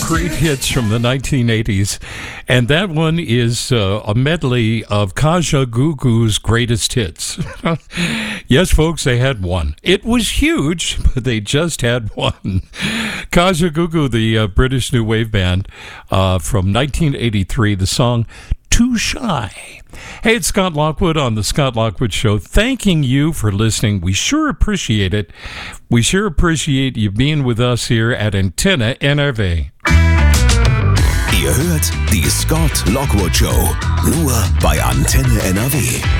great hits from the 1980s, and that one is a medley of Kajagoogoo's greatest hits. Yes, folks, they had one. It was huge, but they just had one. Kajagoogoo, the British new wave band from 1983, the song Too Shy. Hey, it's Scott Lockwood on The Scott Lockwood Show, thanking you for listening. We sure appreciate it. We sure appreciate you being with us here at Antenne NRW. Ihr hört die Scott Lockwood Show, nur bei Antenne NRW.